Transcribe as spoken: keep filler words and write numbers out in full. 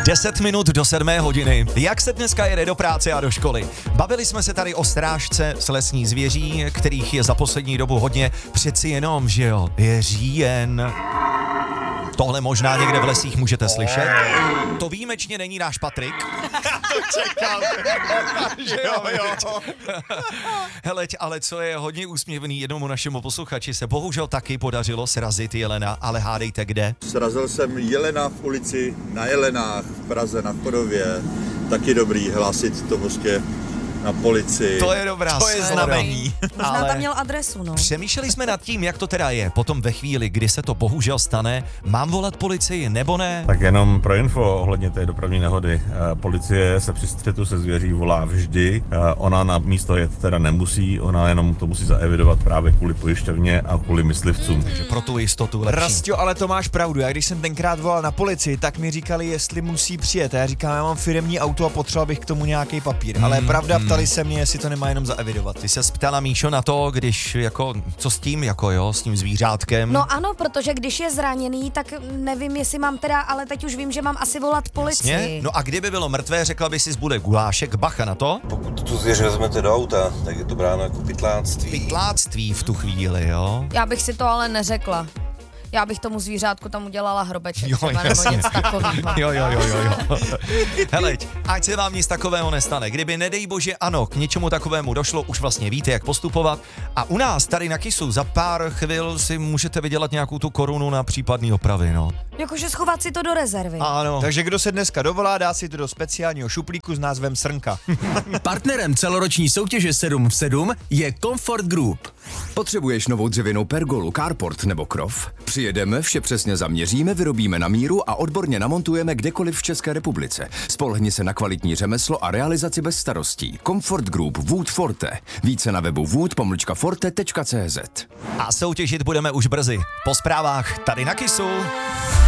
Deset minut do sedmé hodiny. Jak se dneska jede do práce a do školy? Bavili jsme se tady o strážce s lesní zvěří, kterých je za poslední dobu hodně, přeci jenom, že jo, je říjen. Tohle možná někde v lesích můžete slyšet. To výjimečně není náš Patrik. To čekal. Že jo, jo. Heleď, ale co je hodně úsměvný jednomu našemu posluchači, se bohužel taky podařilo srazit jelena, ale hádejte kde? Srazil jsem jelena v ulici na Jelenách v Praze na Chodově. Taky dobrý hlásit to prostě na policii. To je dobrá To je znamení. Možná Ale tam měl adresu, no. přemýšleli jsme nad tím, jak to teda je. Potom ve chvíli, kdy se to bohužel stane, mám volat policii nebo ne? Tak jenom pro info ohledně té dopravní nehody. Eh, Policie se při střetu se zvěří volá vždy. Eh, Ona na místo jet teda nemusí, ona jenom to musí zaevidovat právě kvůli pojišťovně a kvůli myslivcům. Takže pro tu jistotu lepší. Rastio, ale to máš pravdu. Já když jsem tenkrát volal na policii, tak mi říkali, jestli musí přijet. A já říkám, já mám firemní auto a potřeboval bych k tomu nějaký papír. Ale Hmm, pravda, ptali se mě, jestli to nemá jenom zaevidovat. Ty se ptala, Míšo, na to, když jako, co s tím, jako jo, s tím zvířátkem. No ano, protože když je zraněný, tak nevím, jestli mám teda, ale teď už vím, že mám asi volat policii. Jasně? No a kdyby bylo mrtvé, řekla by si, zbude gulášek, bacha na to. Pokud tu zvěř vezmete do auta, tak je to bráno jako pytláctví. Pytláctví v tu chvíli, jo. Já bych si to ale neřekla. Já bych tomu zvířátku tam udělala hrobeček Jo, třeba, nebo jasně. něco takového. Jo, jo, jo, jo, jo. Heleď, ať se vám nic takového nestane. Kdyby, nedej bože, ano, k něčemu takovému došlo, už vlastně víte, jak postupovat. A u nás tady na Kisu za pár chvil si můžete vydělat nějakou tu korunu na případný opravy, no. Jakože schovat si to do rezervy. Ano. Takže kdo se dneska dovolá, dá si to do speciálního šuplíku s názvem Srnka. Partnerem celoroční soutěže sedm v sedm je Comfort Group. Potřebuješ novou dřevěnou pergolu, carport nebo krov? Přijedeme, vše přesně zaměříme, vyrobíme na míru a odborně namontujeme kdekoliv v České republice. Spolehni se na kvalitní řemeslo a realizaci bez starostí. Comfort Group Wood Forte. Více na webu wood pomlčka forte tečka cé zet. A soutěžit budeme už brzy. Po zprávách tady na Kisu.